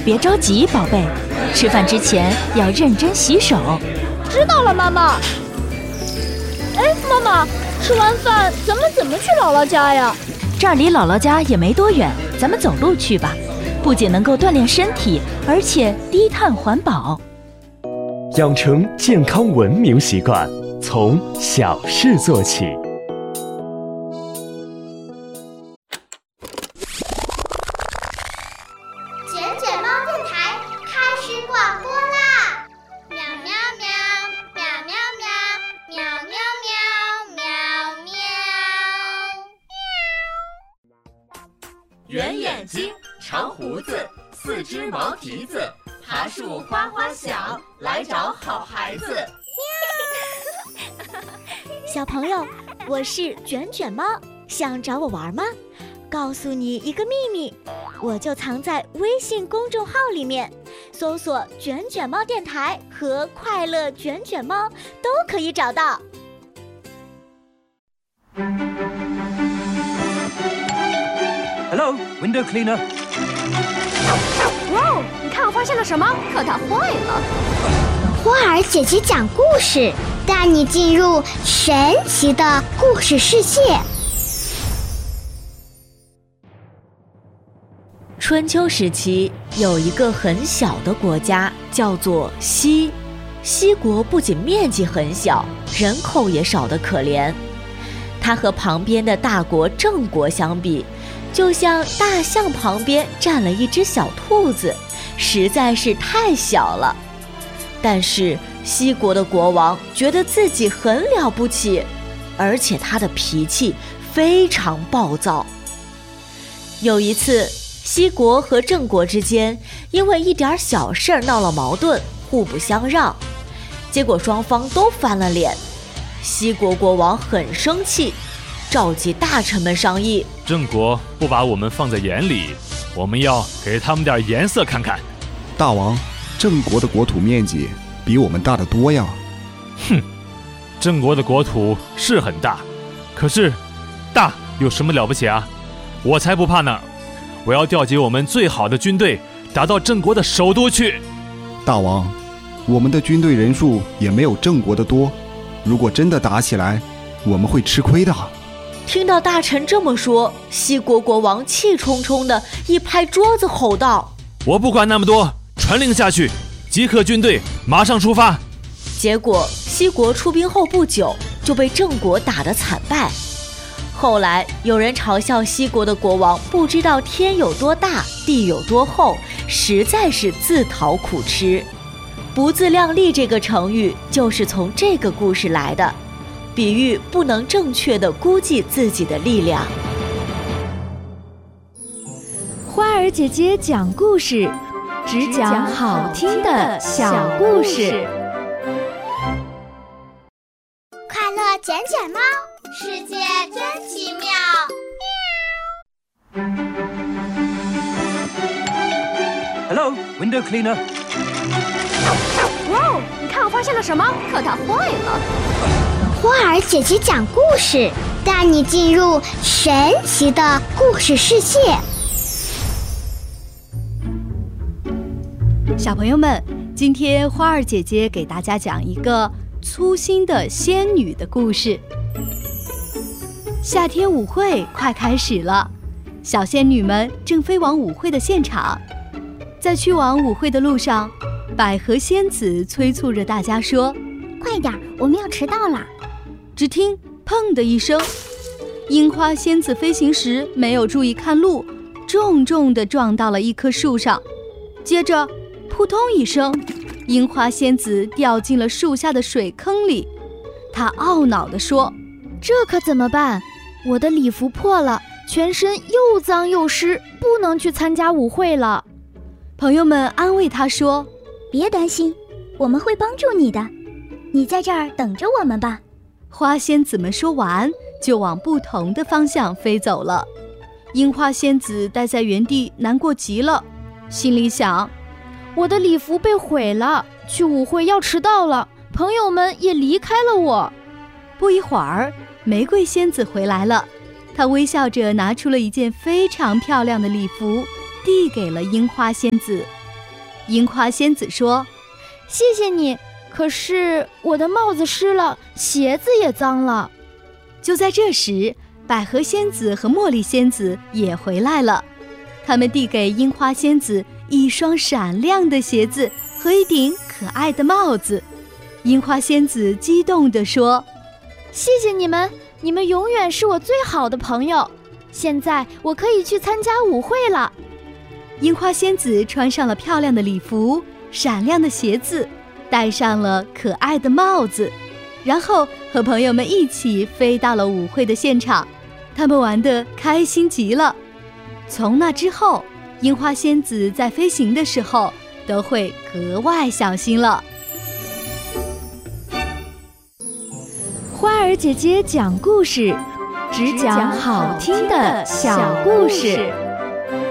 别着急，宝贝，吃饭之前要认真洗手。 知道了，妈妈。哎，妈妈，吃完饭咱们怎么去姥姥家呀？ 这儿离姥姥家也没多远，咱们走路去吧。不仅能够锻炼身体，而且低碳环保。 养成健康文明习惯，从小事做起。 卷卷猫电台开始广播啦！喵喵喵，喵喵喵，喵喵喵，喵喵。 圆眼睛，长胡子，四只毛蹄子，爬树花花小，来找好孩子。 小朋友，我是卷卷猫，想找我玩吗？告诉你一个秘密，我就藏在微信公众号里面，搜索卷卷猫电台和快乐卷卷猫都可以找到。 Hello, window cleaner. 哇哦，你看我发现了什么？可它坏了。 花儿姐姐讲故事，带你进入神奇的故事世界。 春秋时期，有一个很小的国家，叫做西。西国不仅面积很小，人口也少得可怜。它和旁边的大国郑国相比，就像大象旁边站了一只小兔子，实在是太小了。但是西国的国王觉得自己很了不起，而且他的脾气非常暴躁。有一次，西国和郑国之间因为一点小事闹了矛盾，互不相让，结果双方都翻了脸。西国国王很生气，召集大臣们商议， 郑国不把我们放在眼里，我们要给他们点颜色看看。 大王，郑国的国土面积比我们大得多呀。 哼，郑国的国土是很大，可是大有什么了不起啊？我才不怕呢！我要调集我们最好的军队，打到郑国的首都去。 大王，我们的军队人数也没有郑国的多，如果真的打起来，我们会吃亏的。 听到大臣这么说，西国国王气冲冲地一拍桌子吼道： 我不管那么多，传令下去，集合军队，马上出发。 结果西国出兵后不久就被郑国打得惨败。后来有人嘲笑西国的国王不知道天有多大，地有多厚，实在是自讨苦吃。不自量力这个成语就是从这个故事来的，比喻不能正确地估计自己的力量。 花儿姐姐讲故事，只讲好听的小故事。 快乐卷卷猫，世界真奇妙。 Hello, window cleaner. 哇哦，你看我发现了什么？可它坏了。 花儿姐姐讲故事，带你进入神奇的故事世界。 小朋友们，今天花儿姐姐给大家讲一个粗心的仙女的故事。夏天舞会快开始了，小仙女们正飞往舞会的现场。在去往舞会的路上，百合仙子催促着大家说： 快点，我们要迟到了。 只听砰的一声，樱花仙子飞行时没有注意看路，重重地撞到了一棵树上。接着扑通一声，樱花仙子掉进了树下的水坑里。她懊恼地说：这可怎么办？我的礼服破了，全身又脏又湿，不能去参加舞会了。朋友们安慰她说： 别担心，我们会帮助你的，你在这儿等着我们吧。 花仙子们说完，就往不同的方向飞走了。樱花仙子待在原地，难过极了，心里想：我的礼服被毁了，去舞会要迟到了，朋友们也离开了我。不一会儿，玫瑰仙子回来了，她微笑着拿出了一件非常漂亮的礼服，递给了樱花仙子。 樱花仙子说：“ 谢谢你，可是我的帽子湿了，鞋子也脏了。” 就在这时，百合仙子和茉莉仙子也回来了，他们递给樱花仙子一双闪亮的鞋子和一顶可爱的帽子。樱花仙子激动地说：“ 谢谢你们，你们永远是我最好的朋友。现在我可以去参加舞会了。” 樱花仙子穿上了漂亮的礼服，闪亮的鞋子，戴上了可爱的帽子，然后和朋友们一起飞到了舞会的现场。他们玩得开心极了。从那之后，樱花仙子在飞行的时候都会格外小心了。 花儿姐姐讲故事，只讲好听的小故事。